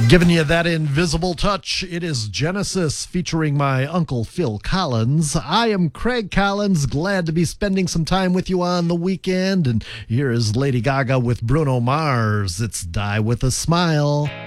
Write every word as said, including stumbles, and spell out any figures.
Giving you that invisible touch, it is Genesis featuring my Uncle Phil Collins. I am Craig Collins, glad to be spending some time with you on the weekend. And here is Lady Gaga with Bruno Mars. It's Die With a Smile.